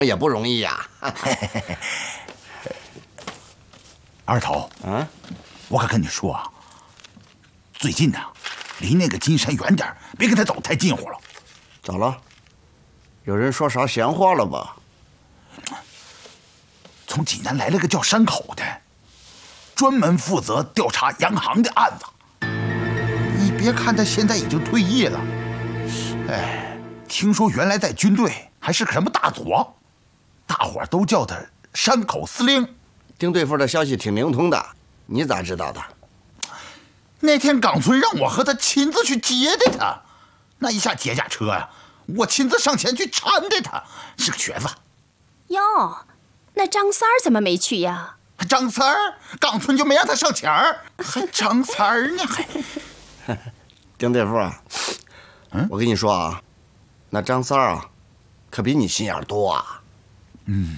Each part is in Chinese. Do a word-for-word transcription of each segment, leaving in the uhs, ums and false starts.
也不容易呀。 二头， 嗯， 我可跟你说啊，最近呢，离那个金山远点，别跟他走太近乎了。 咋了？有人说啥闲话了吧？ 从济南来了个叫山口的，专门负责调查洋行的案子。你别看他现在已经退役了，哎，听说原来在军队还是个什么大佐，大伙儿都叫他山口司令。 丁对付的消息挺灵通的，你咋知道的？ 那天冈村让我和他亲自去接的他，那一下接驾车呀、啊，我亲自上前去搀的他，是个瘸子。 哟，那张三儿怎么没去呀？ 张三儿，冈村就没让他上前儿，还张三儿呢？还丁对付啊，嗯，我跟你说啊，那张三儿啊，可比你心眼多啊。 嗯，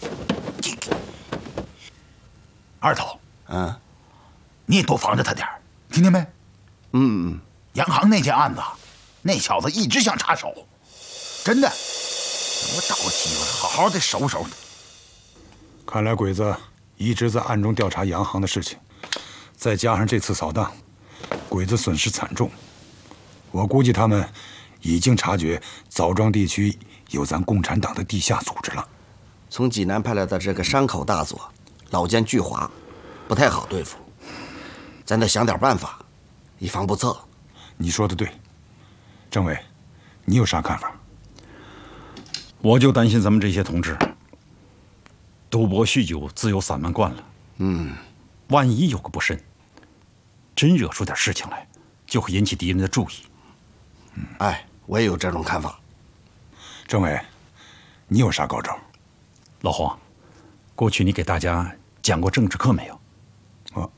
二头， 嗯， 你也多防着他点儿，听见没？ 嗯嗯， 洋行那件案子，那小子一直想插手，真的，我找个机会好好的收收他。 看来鬼子一直在暗中调查洋行的事情，再加上这次扫荡，鬼子损失惨重。我估计他们已经察觉枣庄地区有咱共产党的地下组织了。 从济南派来的这个山口大佐，老奸巨猾，不太好对付，咱得想点办法，以防不测。 你说的对，政委，你有啥看法？我就担心咱们这些同志，赌博酗酒自由散漫惯了， 嗯， 万一有个不慎，真惹出点事情来，就会引起敌人的注意。 嗯，哎，我也有这种看法。 政委，你有啥高招？老黄，过去你给大家讲过政治课没有？我，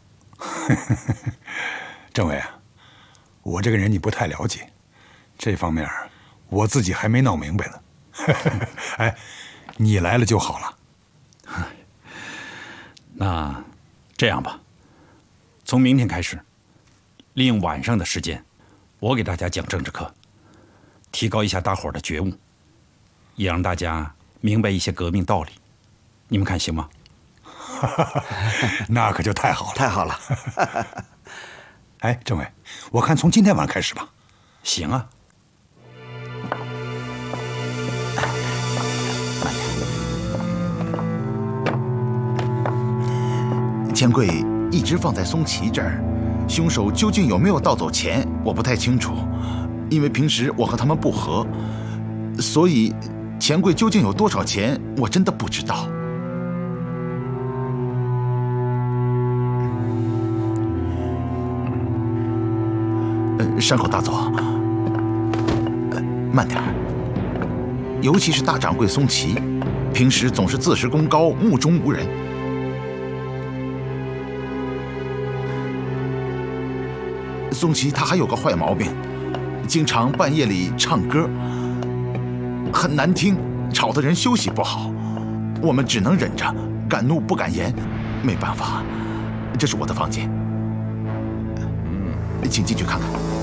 政委啊，我这个人你不太了解，这方面我自己还没闹明白呢。哎，你来了就好了。那这样吧，从明天开始，利用晚上的时间，我给大家讲政治课，提高一下大伙儿的觉悟，也让大家明白一些革命道理。你们看行吗？那可就太好了， 太好了。 哎，政委，我看从今天晚上开始吧。行啊。 钱柜一直放在松崎这儿，凶手究竟有没有盗走钱，我不太清楚，因为平时我和他们不和，所以钱柜究竟有多少钱，我真的不知道。呃，山口大佐，呃，慢点儿，尤其是大掌柜松崎，平时总是自视功高，目中无人。松崎他还有个坏毛病，经常半夜里唱歌，很难听，吵得人休息不好。我们只能忍着，敢怒不敢言，没办法。这是我的房间，嗯，请进去看看。